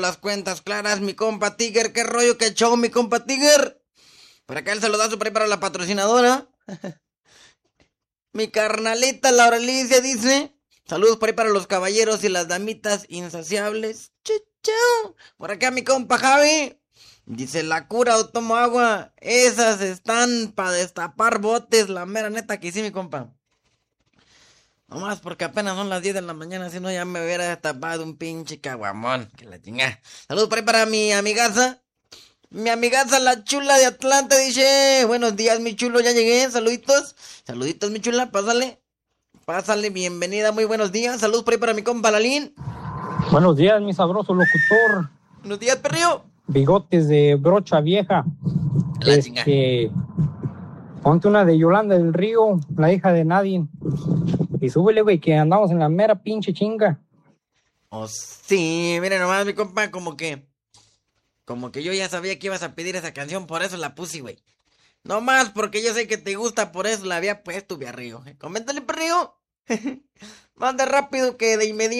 las cuentas claras, mi compa Tiger. ¿Qué rollo, qué show, mi compa Tiger? Por acá el saludazo por ahí para la patrocinadora. Mi carnalita Laura Alicia dice: saludos por ahí para los caballeros y las damitas insaciables. Chau. Por acá mi compa Javi dice: la cura o tomo agua. Esas están para destapar botes. La mera neta que sí, mi compa. Nomás porque apenas son las 10 de la mañana, si no ya me hubiera destapado un pinche caguamón. Que la chingada. Saludos por ahí para mi amigaza. Mi amigaza la chula de Atlanta dice: buenos días, mi chulo, ya llegué. Saluditos. Saluditos, mi chula, pásale. Pásale, bienvenida, muy buenos días. Saludos por ahí para mi compa Lalín. Buenos días, mi sabroso locutor. Buenos días, perrillo. Bigotes de brocha vieja. La chingada. Ponte una de Yolanda del Río, la hija de Nadie. Y súbele, güey, que andamos en la mera pinche chinga. Oh, sí, mire nomás, mi compa, como que yo ya sabía que ibas a pedir esa canción, por eso la puse, güey. Nomás porque yo sé que te gusta, por eso la había puesto, Villarrío. Coméntale, perrillo. Más de rápido que de inmediato.